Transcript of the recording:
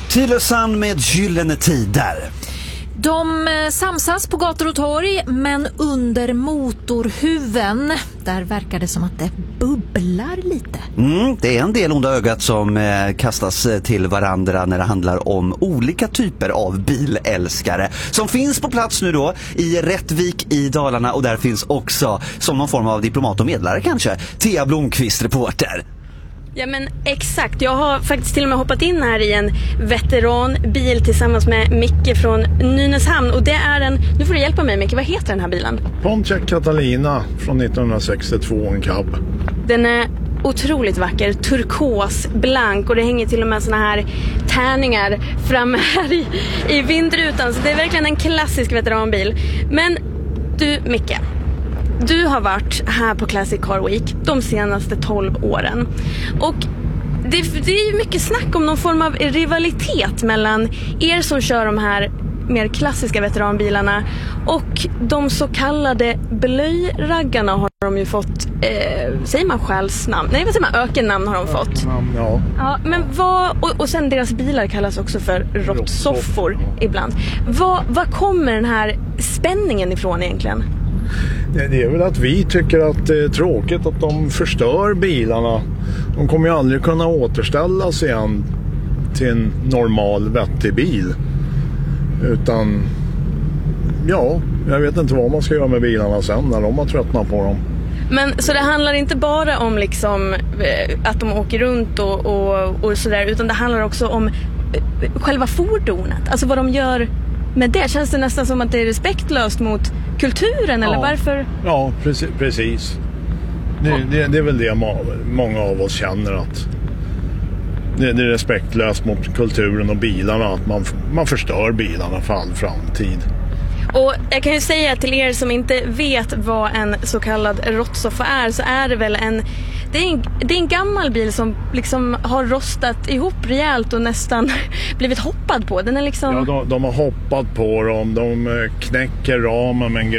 Tylösand med gyllene tider. De samsas på gator och torg, men under motorhuven, där verkar det som att det bubblar lite. Det är en del onda ögat som kastas till varandra när det handlar om olika typer av bilälskare som finns på plats nu då i Rättvik i Dalarna, och där finns också, som någon form av diplomat och medlare kanske, Thea Blomqvist, reporter. Ja men exakt, jag har faktiskt till och med hoppat in här i en veteranbil tillsammans med Micke från Nynäshamn. Och det är en, nu får du hjälpa mig Micke, vad heter den här bilen? Pontiac Catalina från 1962, en cab. Den är otroligt vacker, turkos, blank, och det hänger till och med såna här tärningar framme här i vindrutan. Så det är verkligen en klassisk veteranbil. Men du Micke, du har varit här på Classic Car Week de senaste 12 åren. Och det är ju mycket snack om någon form av rivalitet mellan er som kör de här mer klassiska veteranbilarna och de så kallade blöjraggarna har de ju fått, säger man själsnamn? Nej, vad säger man? Ökennamn har de fått. Ja. Ja, men och sen deras bilar kallas också för råttsoffor ibland. Vad kommer den här spänningen ifrån egentligen? Det är väl att vi tycker att det är tråkigt att de förstör bilarna. De kommer ju aldrig kunna återställas igen till en normal, vettig bil. Utan, ja, jag vet inte vad man ska göra med bilarna sen när de har tröttnat på dem. Men så det handlar inte bara om liksom att de åker runt och sådär, utan det handlar också om själva fordonet. Alltså vad de gör med det. Känns det nästan som att det är respektlöst mot kulturen, eller varför? Ja, precis. Det är väl det många av oss känner, att det är respektlöst mot kulturen och bilarna, att man förstör bilarna för all framtid. Och jag kan ju säga till er som inte vet vad en så kallad råttsoffa är, så är det väl det är en gammal bil som liksom har rostat ihop rejält och nästan blivit hoppad på. Den är liksom... Ja, de har hoppat på dem, de knäcker ramen med en